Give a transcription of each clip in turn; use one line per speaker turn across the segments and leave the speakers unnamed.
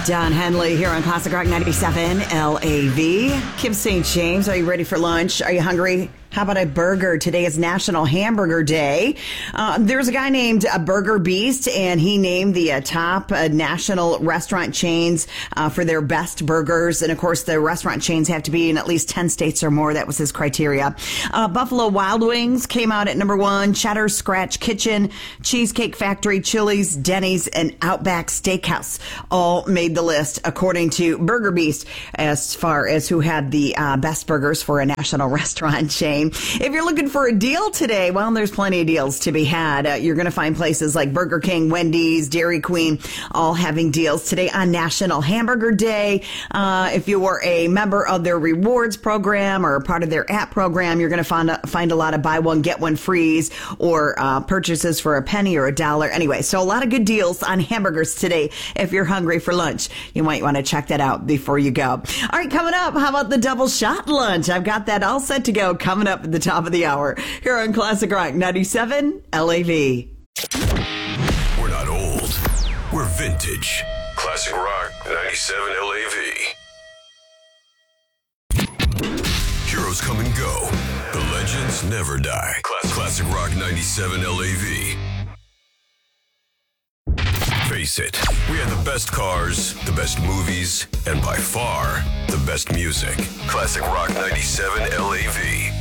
Don Henley here on Classic Rock 97 LAV. Kim St. James, are you ready for lunch? Are you hungry? How about a burger? Today is National Hamburger Day. There's a guy named Burger Beast, and he named the top national restaurant chains for their best burgers. And, of course, the restaurant chains have to be in at least 10 states or more. That was his criteria. Buffalo Wild Wings came out at number 1. Cheddar Scratch Kitchen, Cheesecake Factory, Chili's, Denny's, and Outback Steakhouse all made the list, according to Burger Beast, as far as who had the best burgers for a national restaurant chain. If you're looking for a deal today, well, there's plenty of deals to be had. You're going to find places like Burger King, Wendy's, Dairy Queen, all having deals today on National Hamburger Day. If you were a member of their rewards program or part of their app program, you're going to find a lot of buy one, get one frees or purchases for a penny or $1. Anyway, so a lot of good deals on hamburgers today. If you're hungry for lunch, you might want to check that out before you go. All right, coming up, how about the double shot lunch? I've got that all set to go coming up at the top of the hour here on Classic Rock 97 LAV.
We're not old. We're vintage. Classic Rock 97 LAV. Heroes come and go. The legends never die. Classic Rock 97 LAV. Face it, we had the best cars, the best movies, and by far, the best music. Classic Rock 97 LAV.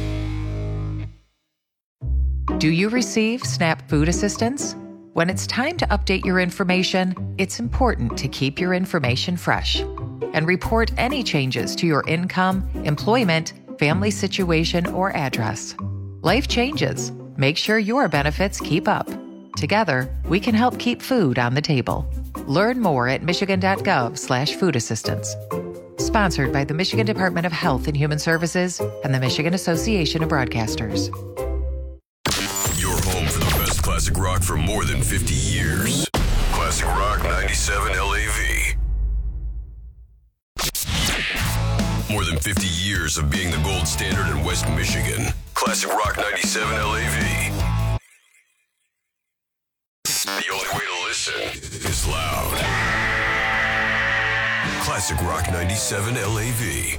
Do you receive SNAP food assistance? When it's time to update your information, it's important to keep your information fresh and report any changes to your income, employment, family situation, or address. Life changes. Make sure your benefits keep up. Together, we can help keep food on the table. Learn more at michigan.gov/food assistance. Sponsored by the Michigan Department of Health and Human Services and the Michigan Association of Broadcasters.
Your home for the best classic rock for more than 50 years. Classic Rock 97 LAV. More than 50 years of being the gold standard in West Michigan. Classic Rock 97 LAV. The only way to listen is loud. Classic Rock 97 LAV.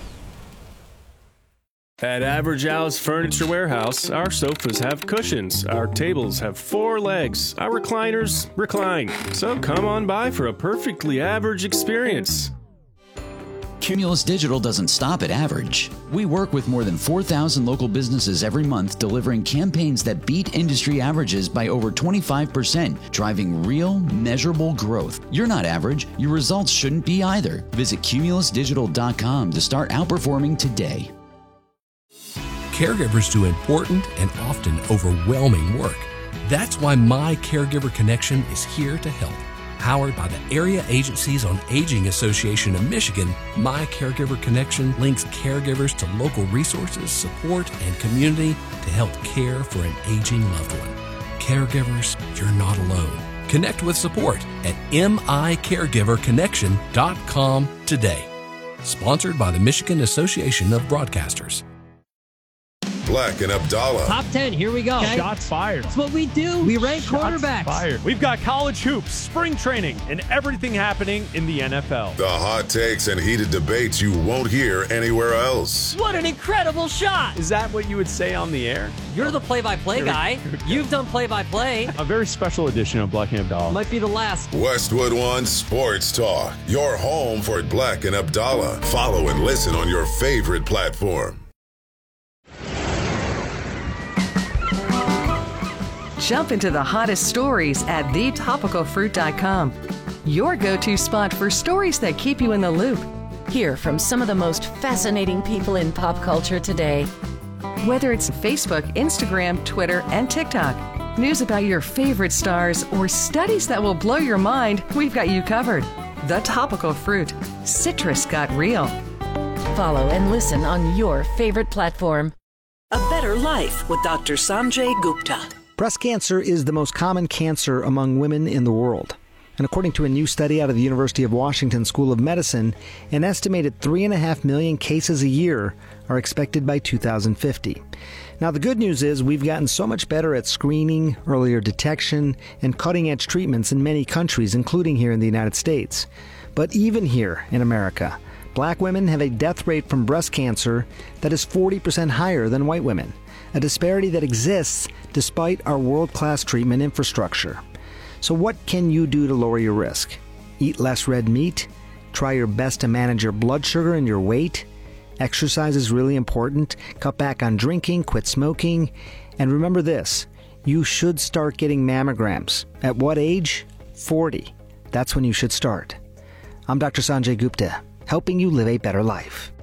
At Average House Furniture Warehouse, our sofas have cushions, our tables have 4 legs, our recliners recline. So come on by for a perfectly average experience.
Cumulus Digital doesn't stop at average. We work with more than 4,000 local businesses every month, delivering campaigns that beat industry averages by over 25%, driving real, measurable growth. You're not average. Your results shouldn't be either. Visit cumulusdigital.com to start outperforming today.
Caregivers do important and often overwhelming work. That's why My Caregiver Connection is here to help. Powered by the Area Agencies on Aging Association of Michigan, My Caregiver Connection links caregivers to local resources, support, and community to help care for an aging loved one. Caregivers, you're not alone. Connect with support at micaregiverconnection.com today. Sponsored by the Michigan Association of Broadcasters.
Black and Abdallah.
Top 10, here we go.
Okay. Shots fired.
That's what we do. We rank quarterbacks.
Fired. We've got college hoops, spring training, and everything happening in the NFL.
The hot takes and heated debates you won't hear anywhere else.
What an incredible shot.
Is that what you would say on the air?
You're the play-by-play guy. You've done play-by-play.
A very special edition of Black and Abdallah.
Might be the last.
Westwood One Sports Talk. Your home for Black and Abdallah. Follow and listen on your favorite platform.
Jump into the hottest stories at thetopicalfruit.com. Your go-to spot for stories that keep you in the loop.
Hear from some of the most fascinating people in pop culture today.
Whether it's Facebook, Instagram, Twitter, and TikTok, news about your favorite stars, or studies that will blow your mind, we've got you covered. The Topical Fruit. Citrus got real.
Follow and listen on your favorite platform.
A Better Life with Dr. Sanjay Gupta.
Breast cancer is the most common cancer among women in the world. And according to a new study out of the University of Washington School of Medicine, an estimated 3.5 million cases a year are expected by 2050. Now, the good news is we've gotten so much better at screening, earlier detection, and cutting-edge treatments in many countries, including here in the United States. But even here in America, black women have a death rate from breast cancer that is 40% higher than white women, a disparity that exists despite our world-class treatment infrastructure. So what can you do to lower your risk? Eat less red meat? Try your best to manage your blood sugar and your weight? Exercise is really important. Cut back on drinking, quit smoking. And remember this, you should start getting mammograms. At what age? 40. That's when you should start. I'm Dr. Sanjay Gupta, helping you live a better life.